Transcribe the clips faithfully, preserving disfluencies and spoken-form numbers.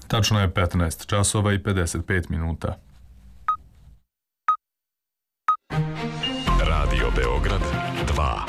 Tačno je petnaest časova i pedeset pet minuta. Radio Beograd dva.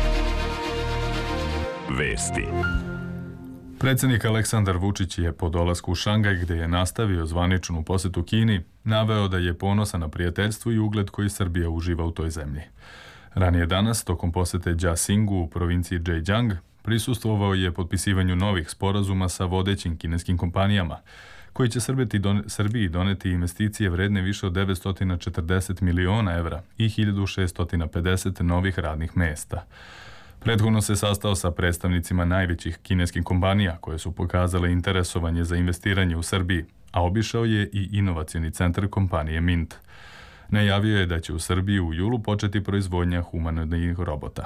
Vesti. Predsjednik Aleksandar Vučić je po dolasku u Šangaj, gde je nastavio zvaničnu posetu Kini, naveo da je ponosan na prijateljstvo i ugled koji Srbija uživa u toj zemlji. Ranije danas, tokom posete Jiaxingu u provinciji Zhejiang, prisustvovao je potpisivanju novih sporazuma sa vodećim kineskim kompanijama, koji će Srbiji doneti investicije vredne više od devetsto četrdeset miliona evra i hiljadu šeststo pedeset novih radnih mesta. Prethodno se sastao sa predstavnicima najvećih kineskih kompanija koje su pokazale interesovanje za investiranje u Srbiji, a obišao je i inovacioni centar kompanije Mint. Najavio je da će u Srbiji u julu početi proizvodnja humanoidnih robota.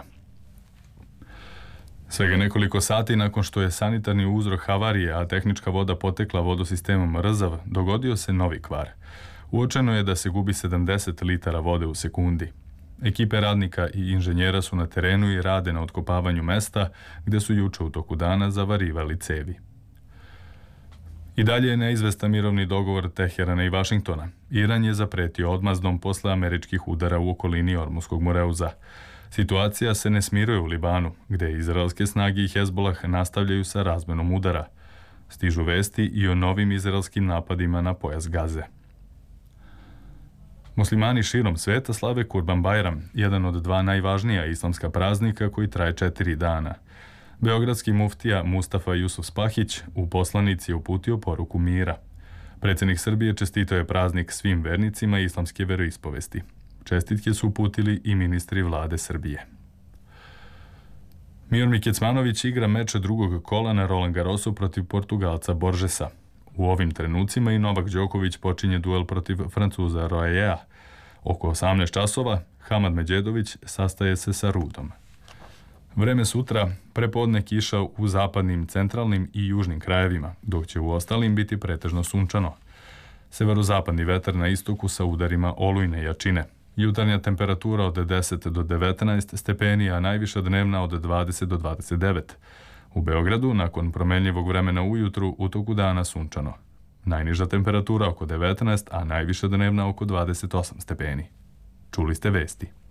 Svega nekoliko sati nakon što je sanitarni uzrok havarije, a tehnička voda potekla vodosistemom Rzav, dogodio se novi kvar. Uočeno je da se gubi sedamdeset litara vode u sekundi. Ekipe radnika i inženjera su na terenu i rade na otkopavanju mesta gde su juče u toku dana zavarivali cevi. I dalje je neizvestan mirovni dogovor Teherana i Vašingtona. Iran je zapretio odmazdom posle američkih udara u okolini Ormuskog moreuza. Situacija se ne smiruje u Libanu, gde izraelske snage i Hezbolah nastavljaju sa razmenom udara. Stižu vesti i o novim izraelskim napadima na pojas Gaze. Muslimani širom sveta slave Kurban Bajram, jedan od dva najvažnija islamska praznika koji traje četiri dana. Beogradski muftija Mustafa Jusuf Spahić u poslanici je uputio poruku mira. Predsjednik Srbije čestitao je praznik svim vernicima islamske veroispovesti. Čestitke su uputili i ministri vlade Srbije. Miomir Kecmanović igra meč drugog kola na Roland Garrosu protiv Portugalca Borgesa. U ovim trenucima i Novak Đoković počinje duel protiv Francuza Royea. Oko osamnaest časova Hamad Medjedović sastaje se sa Rudom. Vreme sutra, prepodne kiša u zapadnim, centralnim i južnim krajevima, dok će u ostalim biti pretežno sunčano. Severozapadni vetar na istoku sa udarima olujne jačine. Jutarnja temperatura od deset do devetnaest stepeni, a najviša dnevna od dvadeset do dvadeset devet. U Beogradu, nakon promenljivog vremena ujutru, u toku dana sunčano. Najniža temperatura oko devetnaest, a najviša dnevna oko dvadeset osam stepeni. Čuli ste vesti.